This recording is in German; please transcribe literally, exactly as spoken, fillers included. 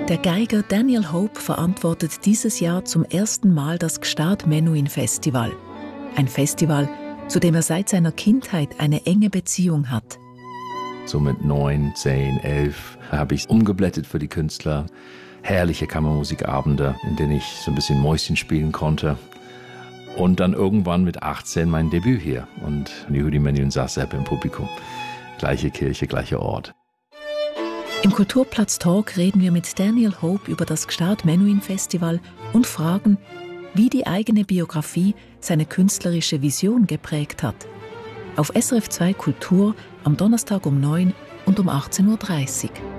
Der Geiger Daniel Hope verantwortet dieses Jahr zum ersten Mal das Gstaad Menuhin Festival. Ein Festival, zu dem er seit seiner Kindheit eine enge Beziehung hat. So mit neun, zehn, elf habe ich umgeblättert für die Künstler. Herrliche Kammermusikabende, in denen ich so ein bisschen Mäuschen spielen konnte. Und dann irgendwann mit achtzehn mein Debüt hier. Und Yehudi Menuhin saß selber im Publikum. Gleiche Kirche, gleicher Ort. Im Kulturplatz Talk reden wir mit Daniel Hope über das Gstaad Menuhin Festival und fragen, wie die eigene Biografie seine künstlerische Vision geprägt hat. Auf S R F zwei Kultur am Donnerstag um neun und um achtzehn Uhr dreißig.